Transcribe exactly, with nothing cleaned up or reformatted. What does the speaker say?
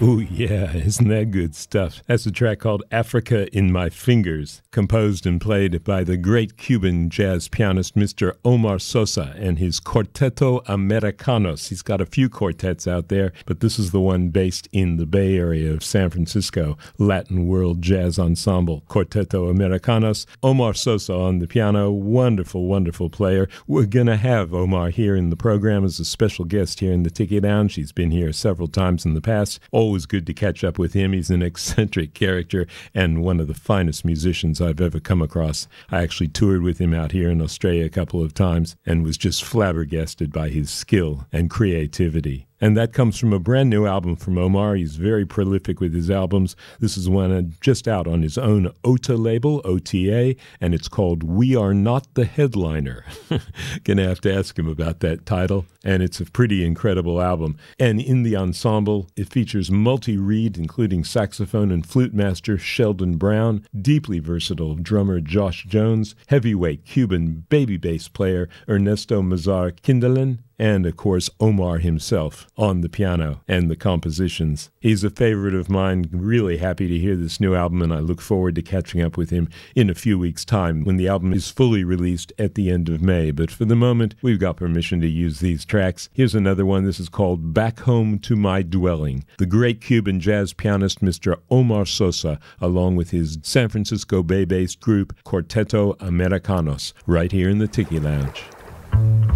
Ooh, yeah, isn't that good stuff? That's a track called Africa in My Fingers, composed and played by the great Cuban jazz pianist Mister Omar Sosa and his Quarteto Americanos. He's got a few quartets out there, but this is the one based in the Bay Area of San Francisco, Latin World Jazz Ensemble, Quarteto Americanos. Omar Sosa on the piano, wonderful, wonderful player. We're going to have Omar here in the program as a special guest here in the Tiki Lounge. He's been here several times in the past. Always good to catch up with him. He's an eccentric character and one of the finest musicians I've ever come across. I actually toured with him out here in Australia a couple of times and was just flabbergasted by his skill and creativity. And that comes from a brand new album from Omar. He's very prolific with his albums. This is one just out on his own O T A label, O T A, and it's called We Are Not the Headliner. Gonna have to ask him about that title. And it's a pretty incredible album. And in the ensemble, it features multi-reed, including saxophone and flute master Sheldon Brown, deeply versatile drummer Josh Jones, heavyweight Cuban baby bass player Ernesto Mazar Kindelen, and, of course, Omar himself on the piano and the compositions. He's a favorite of mine. Really happy to hear this new album, and I look forward to catching up with him in a few weeks' time when the album is fully released at the end of May. But for the moment, we've got permission to use these tracks. Here's another one. This is called Back Home to My Dwelling. The great Cuban jazz pianist Mister Omar Sosa, along with his San Francisco Bay-based group Quarteto Americanos, right here in the Tiki Lounge.